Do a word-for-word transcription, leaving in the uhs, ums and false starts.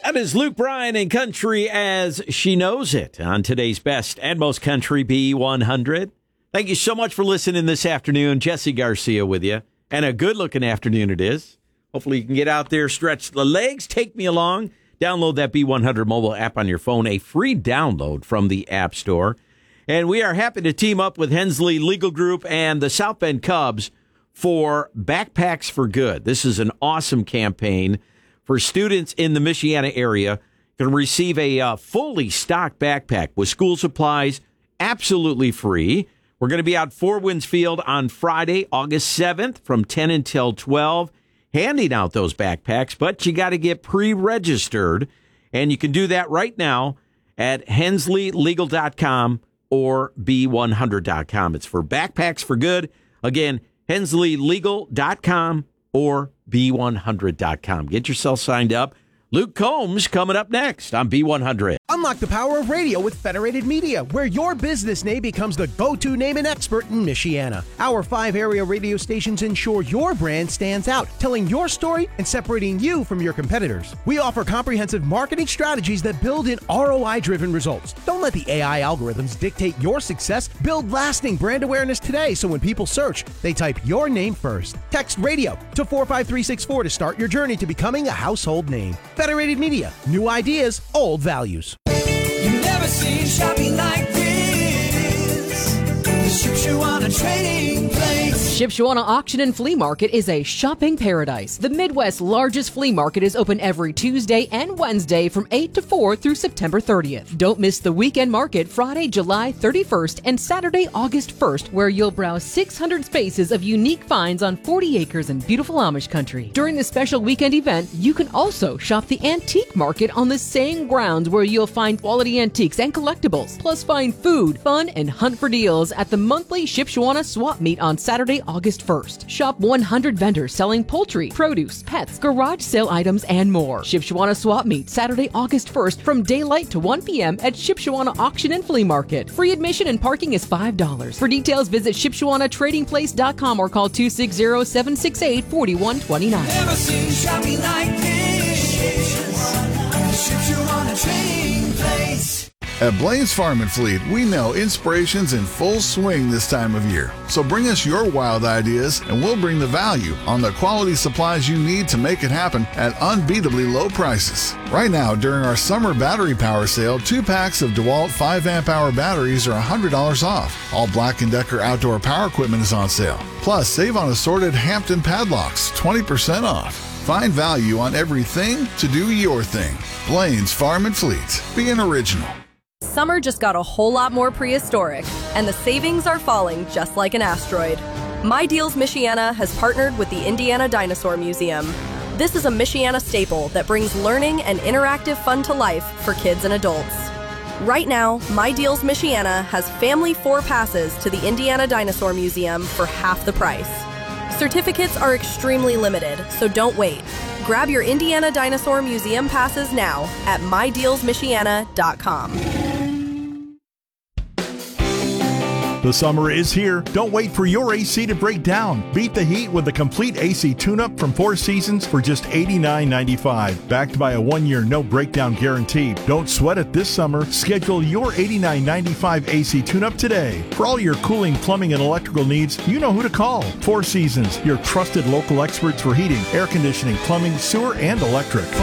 That is Luke Bryan and Country as She Knows It on today's Best and Most Country B one hundred. Thank you so much for listening this afternoon. Jesse Garcia with you. And a good-looking afternoon it is. Hopefully you can get out there, stretch the legs, take me along. Download that B one hundred mobile app on your phone, a free download from the App Store. And we are happy to team up with Hensley Legal Group and the South Bend Cubs for Backpacks for Good. This is an awesome campaign for students in the Michiana area. Can receive a uh, fully stocked backpack with school supplies, absolutely free. We're going to be out Four Winds Field on Friday, August seventh from ten until twelve, handing out those backpacks, but you got to get pre-registered, and you can do that right now at hensley legal dot com or b one hundred dot com. It's for Backpacks for Good. Again, hensley legal dot com or b one hundred dot com. Get yourself signed up. Luke Combs coming up next on B one hundred. Unlock the power of radio with Federated Media, where your business name becomes the go-to name and expert in Michiana. Our five area radio stations ensure your brand stands out, telling your story and separating you from your competitors. We offer comprehensive marketing strategies that build in R O I-driven results. Don't let the A I algorithms dictate your success. Build lasting brand awareness today so when people search, they type your name first. Text radio to four five three six four to start your journey to becoming a household name. Federated Media. New ideas, old values. You've never seen shopping like this. The Shipshewana Trading Place. Shipshewana Auction and Flea Market is a shopping paradise. The Midwest's largest flea market is open every Tuesday and Wednesday from eight to four through September thirtieth. Don't miss the weekend market Friday, July thirty-first and Saturday, August first, where you'll browse six hundred spaces of unique finds on forty acres in beautiful Amish country. During the special weekend event, you can also shop the antique market on the same grounds where you'll find quality antiques and collectibles, plus find food, fun, and hunt for deals at the monthly Shipshewana Swap Meet on Saturday, August first. Shop one hundred vendors selling poultry, produce, pets, garage sale items, and more. Shipshewana Swap Meet, Saturday, August first from daylight to one p.m. at Shipshewana Auction and Flea Market. Free admission and parking is five dollars. For details, visit Shipshewana Trading Place dot com or call two six zero, seven six eight, four one two nine. Never seen shopping like this. Shipshewana Trading Place. At Blaine's Farm and Fleet, we know inspiration's in full swing this time of year. So bring us your wild ideas and we'll bring the value on the quality supplies you need to make it happen at unbeatably low prices. Right now, during our summer battery power sale, two packs of DeWalt five amp hour batteries are one hundred dollars off. All Black and Decker outdoor power equipment is on sale. Plus, save on assorted Hampton padlocks, twenty percent off. Find value on everything to do your thing. Blaine's Farm and Fleet. Be an original. Summer just got a whole lot more prehistoric, and the savings are falling just like an asteroid. My Deals Michiana has partnered with the Indiana Dinosaur Museum. This is a Michiana staple that brings learning and interactive fun to life for kids and adults. Right now, My Deals Michiana has family four passes to the Indiana Dinosaur Museum for half the price. Certificates are extremely limited, so don't wait. Grab your Indiana Dinosaur Museum passes now at my deals michiana dot com. The summer is here. Don't wait for your A C to break down. Beat the heat with a complete A C tune-up from Four Seasons for just eighty-nine ninety-five. Backed by a one-year no-breakdown guarantee. Don't sweat it this summer. Schedule your eighty-nine ninety-five A C tune-up today. For all your cooling, plumbing, and electrical needs, you know who to call. Four Seasons, your trusted local experts for heating, air conditioning, plumbing, sewer, and electric.